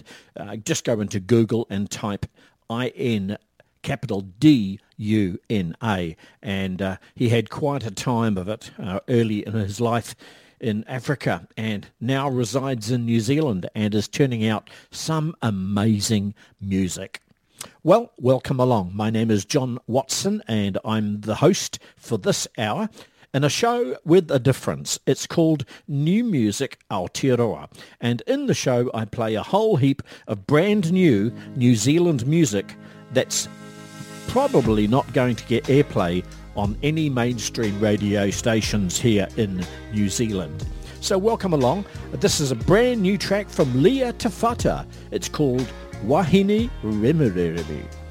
just go into Google and type IN capital D-U-N-A, and he had quite a time of it early in his life in Africa, and now resides in New Zealand and is turning out some amazing music. Well, welcome along. My name is John Watson, and I'm the host for this hour in a show with a difference. It's called New Music Aotearoa, and in the show I play a whole heap of brand new New Zealand music that's probably not going to get airplay on any mainstream radio stations here in New Zealand. So welcome along. This is a brand new track from Lia Te Whata. It's called Wahine Remereremi.